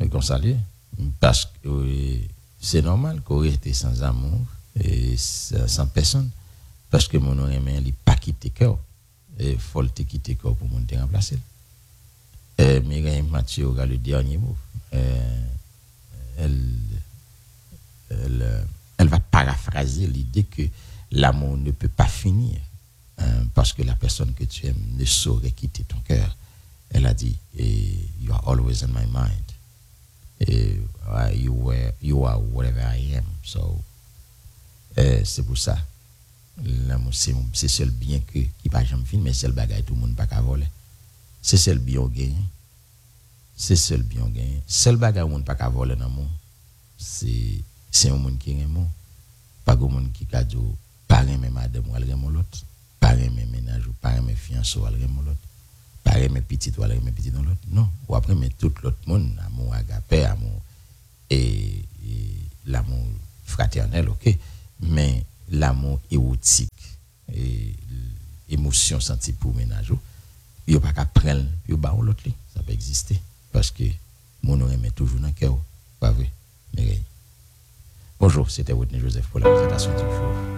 qu'on salue parce que c'est normal qu'on reste sans amour et sans personne parce que mon aimé il pas quitter cœur et faut le quitter cœur pour monter remplacer. Mireille Mathieu aura le dernier mot. Elle va paraphraser l'idée que l'amour ne peut pas finir parce que la personne que tu aimes ne saurait quitter ton cœur. Elle a dit, you are always in my mind. You are whatever I am. So, c'est pour ça. L'amour, c'est seul bien qui va jamais finir, mais c'est le bagage tout le monde pas qu'à voler. C'est seul bien gagné. C'est seul bien gagné. Seul bagage monde pas qu'à voler dans le monde. C'est un monde qui aime. Pas un monde qui a dit, pas aimer madame ou aimer l'autre. Pas aimer ménage ou pas aimer fiancé ou aimer l'autre. Pas aimer petit ou aimer petit dans l'autre. Non. Ou après, mais tout l'autre monde, amour agapé, amour et l'amour fraternel, ok. Mais l'amour érotique et émotion sentie pour ménage, il n'y a pas qu'à prendre, il y a l'autre, ça peut exister. Parce que mon nom est toujours dans le cœur. Pas vrai? Mais bonjour, c'était Whitney Joseph pour la présentation du jour.